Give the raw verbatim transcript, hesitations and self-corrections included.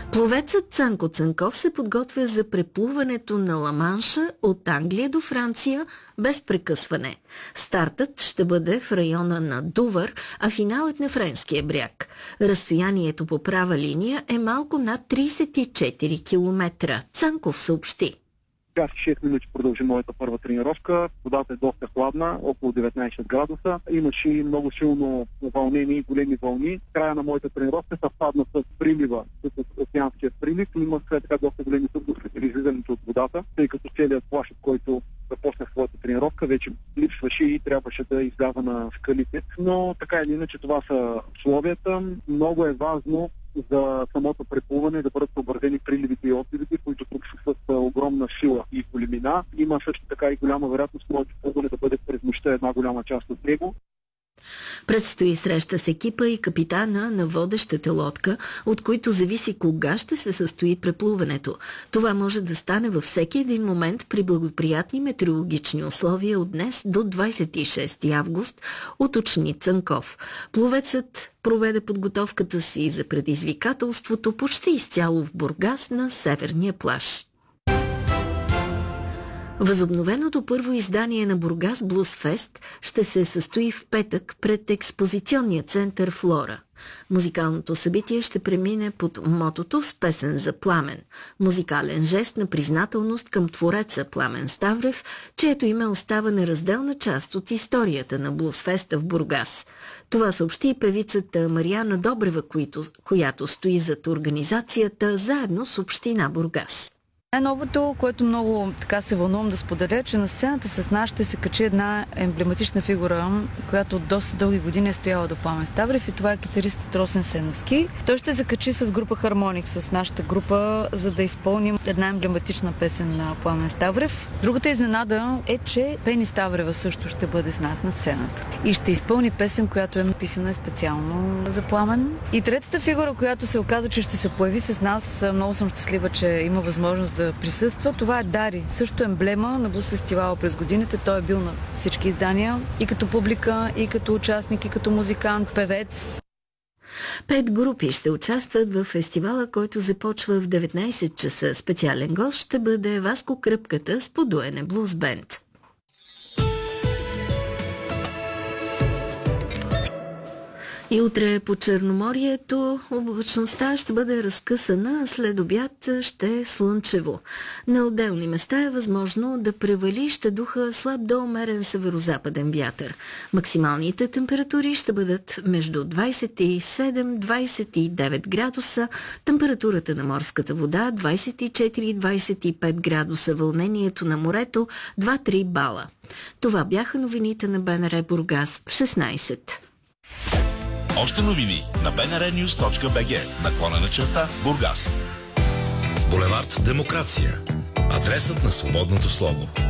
Пловецът Цанко Цанков се подготвя за преплуването на Ла-Манша от Англия до Франция без прекъсване. Стартът ще бъде в района на Дувър, а финалът на френския бряг. Разстоянието по права линия е малко над трийсет и четири километра. Цанков съобщи. Час и шест минути продължи моята първа тренировка. Водата е доста хладна, около деветнайсет градуса. Имаше и много силно вълнение и големи вълни. Края на моята тренировка съвпадна с прилива, с океанския прилив. Имах така доста големи трудности при излизането от водата, тъй като целият плаж, от който започнах своята тренировка, вече липсваше и трябваше да изляза на скалите. Но така или иначе това са условията. Много е важно за самото преплуване да бъдат съобразени приливите и отливите, които тук са с огромна сила и големина. Има също така и голяма вероятност моето плуване да бъде през нощта една голяма част от него. Предстои среща с екипа и капитана на водещата лодка, от които зависи кога ще се състои преплуването. Това може да стане във всеки един момент при благоприятни метеорологични условия от днес до двайсет и шести август, уточни Цанков. Пловецът проведе подготовката си за предизвикателството почти изцяло в Бургас на северния плаж. Възобновеното първо издание на Бургас Блуз Фест ще се състои в петък пред експозиционния център Флора. Музикалното събитие ще премине под мотото с песен за Пламен. Музикален жест на признателност към твореца Пламен Ставрев, чието име остава неразделна част от историята на Блузфеста в Бургас. Това съобщи певицата Мариана Добрева, която стои зад организацията заедно с община Бургас. Най-новото, което много така се вълнувам да споделя, че на сцената с нас ще се качи една емблематична фигура, която от доста дълги години е стояла до Пламен Ставрев, и това е китаристът Росен Сеновски. Той ще закачи с група Хармоник, с нашата група, за да изпълним една емблематична песен на Пламен Ставрев. Другата изненада е, че Пени Ставрева също ще бъде с нас на сцената и ще изпълни песен, която е написана специално за Пламен. И третата фигура, която се оказа, че ще се появи с нас, много съм щастлива, че има възможност да присъства. Това е Дари, също емблема на Блуз фестивала през годините. Той е бил на всички издания и като публика, и като участник, и като музикант, певец. Пет групи ще участват в фестивала, който започва в деветнайсет часа. Специален гост ще бъде Васко Кръпката с Подуене Блуз Бенд. И утре по Черноморието облачността ще бъде разкъсана, а след обяд ще е слънчево. На отделни места е възможно да превали, ще духа слаб до умерен северозападен вятър. Максималните температури ще бъдат между двайсет и седем до двайсет и девет градуса, температурата на морската вода двайсет и четири до двайсет и пет градуса, вълнението на морето два до три бала. Това бяха новините на БНР Бургас в шестнайсет. Още новини на би ен ар нюз точка би джи, наклонена черта Бургас. Булевард Демокрация. Адресът на свободното слово.